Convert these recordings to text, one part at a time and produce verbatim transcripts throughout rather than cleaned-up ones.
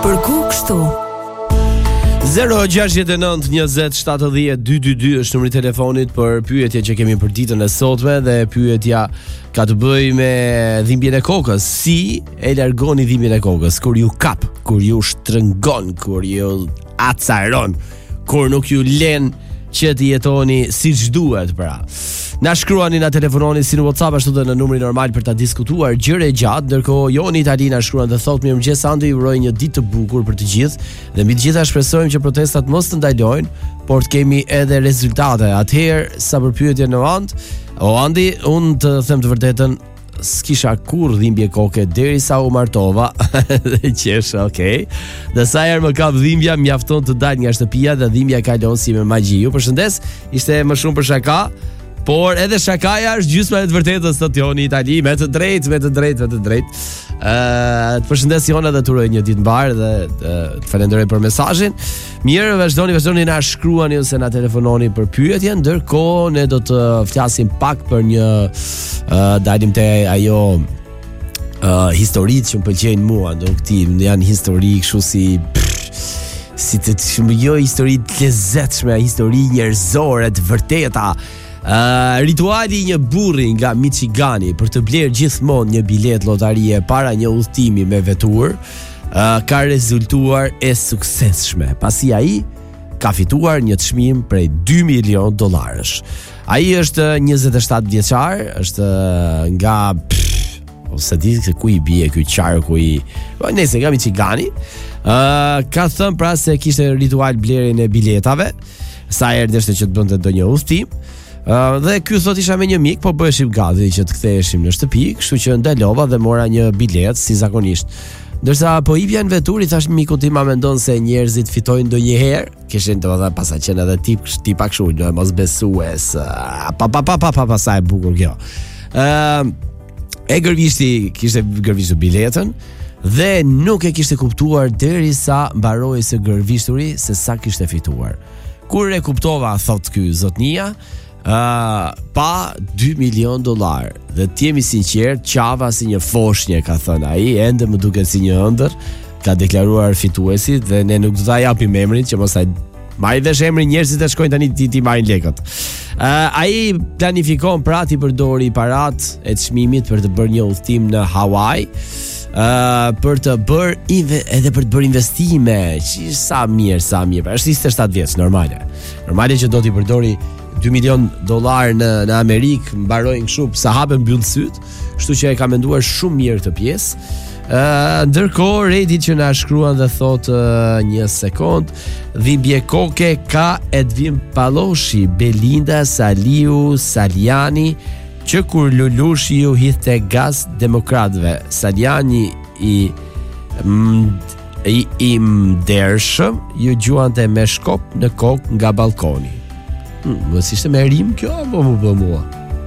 Për ku kështu? zero gjasht e nëntë njëzet shtatëdhjetë dy dy dy është numri i telefonit për pyetje që kemi për ditën e sotme, dhe pyetja ka të bëjë me dhimbjen e kokës. Si e largoni dhimbjen e kokës kur ju kap, kur ju shtrëngon, kur ju acaron, kur nuk ju len që të jetoni siç duhet, pra. Na shkruani, na telefononi si në WhatsApp ashtu dhe në numrin normal për ta diskutuar gjëre gjatë, ndërkohë Joni Itali na shkruan dhe thotë: "Mirëmëngjes Andi, ju uroj një ditë të bukur për të gjithë dhe mbi të gjitha shpresojmë që protestat mos të ndalojnë, por të kemi edhe rezultate." Atëherë, sa për pyetjen në and, o Andi, unë të them të vërtetën, s'kisha kur dhimbje koke derisa u martova dhe qesh, okay. Dhe sa herë më kap dhimbja, mjafton të dal nga shtëpia dhe dhimbja kalon si me magji. Ju përshëndes, ishte më shumë për shaka, por edhe shakaja është gjysma e të vërtetës, sot Joni Itali, me të drejtë, me të drejtë, me të drejtë. Uh, të përshëndes Jona dhe të uroj një ditë mbarë dhe uh, të falenderoj për mesazhin. Mirë, vazhdoni, vazhdoni na shkruani ose na telefononi për pyetje, ndërkohë ne do të flasim pak për një uh, dalim te ajo uh, historitë që më pëlqejnë mua, do këti janë histori kështu si pff, si të shumë jo histori të lezetshme, histori njerëzore të vërteta. Uh, rituali i një burri nga Michigani për të blerë gjithmonë një bilet lotarie para një udhëtimi me vetur uh, ka rezultuar e suksesshme, pasi ai ka fituar një çmim prej dy milion dollarësh. Ai është njëzet e shtatë vjeçar, është nga pff, ose di se ku i bie ky qarku i, po nëse nga Michigani. Uh, ka thënë pra se kishte ritual blerjen e biletave sa herë deshte që të bënte ndonjë udhëtim. Uh, dhe ky thot isha me një mik, po bëheshim gati që të ktheheshim në shtëpi, kështu që ndalova dhe mora një bilet si zakonisht. Ndërsa po hipja në vetur, i thash mikut tim, a mendon se njerëzit fitojnë ndonjëherë? Kishin të thënë pasa qenë edhe tip tipa kështu, jo mos besues. Uh, pa pa pa pa pa pa sa e bukur kjo. Ë uh, e gërvishti, kishte gërvishtur biletën dhe nuk e kishte kuptuar derisa mbaroi së gërvishturi se sa kishte fituar. Kur e kuptova, thot ky zotnia, Uh, pa dy milion dollar. Dhe të jemi sinqert, qava si një foshnje, ka thënë ai, ende më duket si një ëndër, ka deklaruar fituesit dhe ne nuk do ta japim emrin që mos ai marrë vesh emrin njerëzit e shkojnë tani ti ti marrin lekët. Uh, ai planifikon pra ti përdori parat e çmimit për të bërë një udhtim në Hawaii. Uh, për të bërë inve- edhe për të bërë investime, që sa mirë, sa mirë. Është njëzet e shtatë vjeç, normale. Normale që do t'i përdori dy milion dollar në në Amerikë, mbarojnë kështu sa hapen mbyll syt, kështu që e ka menduar shumë mirë këtë pjesë. Ë uh, ndërkohë Redi që na shkruan dhe thotë uh, një sekond, dhimbje koke ka Edvin Palloshi, Belinda, Saliu, Saliani, që kur Lulushi ju hidhte gaz demokratëve. Saliani i mm, i, i mdershëm ju gjuante me shkop në kokë nga balkoni. Hmm, mos ishte me rim kjo, apo më bë mua?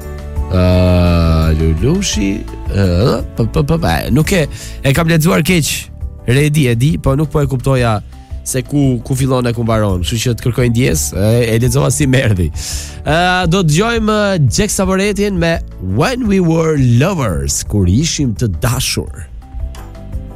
Uh, Lulushi uh, p, p, p, p, nuk e e kam lexuar keq, Redi e di, po nuk po e kuptoja se ku ku fillon e ku mbaron, kështu që të kërkoj ndjes, e, e lexova si merdi. Uh, do të dëgjojmë Jack Savoretin me When We Were Lovers, kur ishim të dashur.